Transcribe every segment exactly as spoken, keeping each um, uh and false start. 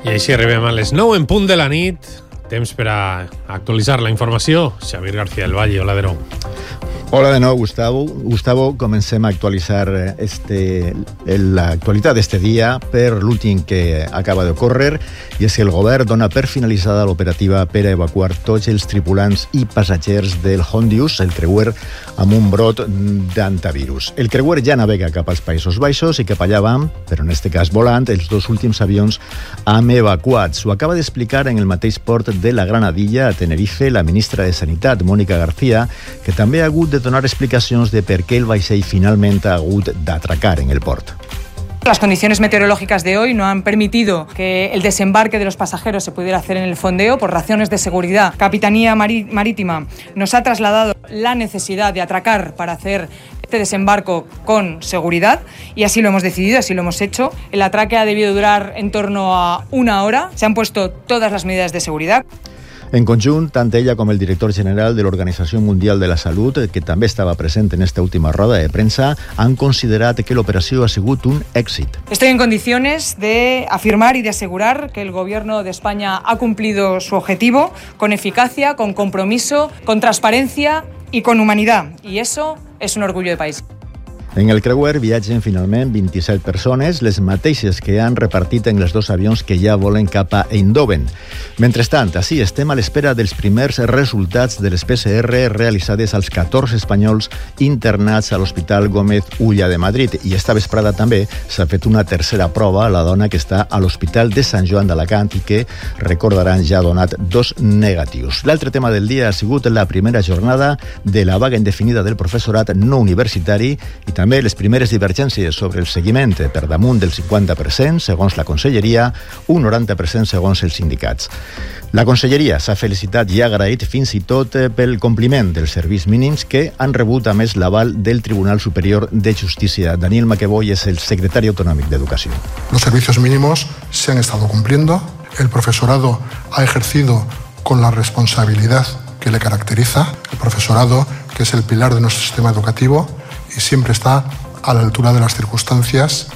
I així arribem a les nou en punt de la nit. Temps per a actualitzar la informació. Xavier García del Valle, hola de nou. Hola de nou, Gustavo. Gustavo, comencem a actualitzar este, l'actualitat d'este dia per l'últim que acaba d'ocórrer, i és que el govern dona per finalitzada l'operativa per a evacuar tots els tripulants i passatgers del Hondius, el creuer amb un brot d'antivirus. El creuer ja navega cap als Països Baixos i cap allà van, però en este cas volant, els dos últims avions amb evacuats. Ho acaba d'explicar en el mateix port de la Granadilla, a Tenerife, la ministra de Sanitat, Mónica García, que també ha hagut de donar explicacions de per què el vaixell finalment ha hagut d'atracar en el port. Las condiciones meteorológicas de hoy no han permitido que el desembarque de los pasajeros se pudiera hacer en el fondeo por razones de seguridad. Capitanía Marítima nos ha trasladado la necesidad de atracar para hacer este desembarco con seguridad, y así lo hemos decidido, así lo hemos hecho. El atraque ha debido durar en torno a una hora. Se han puesto todas las medidas de seguridad. En conjunt, tant ella com el director general de l'Organització Mundial de la Salut, que també estava present en esta última roda de premsa, han considerat que l'operació ha sigut un èxit. Estoy en condiciones de afirmar y de asegurar que el Gobierno de España ha cumplido su objetivo con eficacia, con compromiso, con transparencia y con humanidad. Y eso es un orgullo de país. En el creuer viatgen finalment vint-i-set persones, les mateixes que han repartit en els dos avions que ja volen cap a Eindhoven. Mentrestant, així estem a l'espera dels primers resultats de les P C R realitzades als catorze espanyols internats a l'Hospital Gómez Ulla de Madrid, i esta vesprada també s'ha fet una tercera prova a la dona que està a l'Hospital de Sant Joan d'Alacant i que, recordaran, ja ha donat dos negatius. L'altre tema del dia ha sigut la primera jornada de la vaga indefinida del professorat no universitari i també També les primeres divergències sobre el seguiment per damunt del cinquanta per cent, segons la Conselleria, un noranta per cent segons els sindicats. La Conselleria s'ha felicitat i ha agraït fins i tot pel compliment dels serveis mínims que han rebut a més l'aval del Tribunal Superior de Justicia. Daniel Maqueboy es el secretario autonómico de Educación. Los servicios mínimos se han estado cumpliendo, el profesorado ha ejercido con la responsabilidad que le caracteriza, el profesorado, que es el pilar de nuestro sistema educativo, i sempre està a l'altura de les circumstàncies.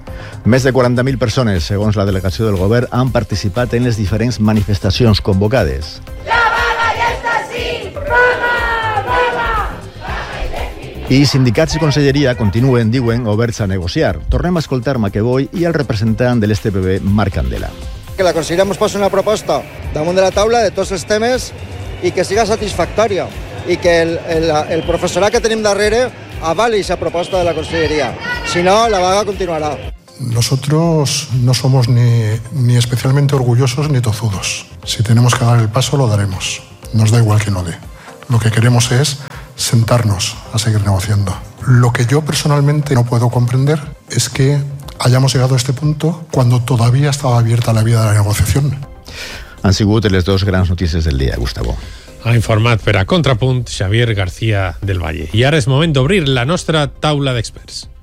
Més de quaranta mil persones, segons la delegació del govern, han participat en les diferents manifestacions convocades. La vaga ja està així! Vaga! Vaga! I sindicats i conselleria continuen, diuen, oberts a negociar. Tornem a escoltar Maqueboy i el representant de l'S T P B, Marc Candela. Que la conselleria ens posi una proposta damunt de la taula de tots els temes i que siga satisfactòria i que el, el, el professorat que tenim darrere avali esa proposta de la Consellería. Si no, la vaga continuará. Nosotros no somos ni, ni especialmente orgullosos ni tozudos. Si tenemos que dar el paso, lo daremos. Nos da igual que no dé. Lo que queremos es sentarnos a seguir negociando. Lo que yo personalmente no puedo comprender es que hayamos llegado a este punto cuando todavía estaba abierta la vía de la negociación. Han sigut les dos grans notícies del dia, Gustavo. Ha informat per a Contrapunt Xavier García del Valle. I ara és moment d'obrir la nostra taula d'experts.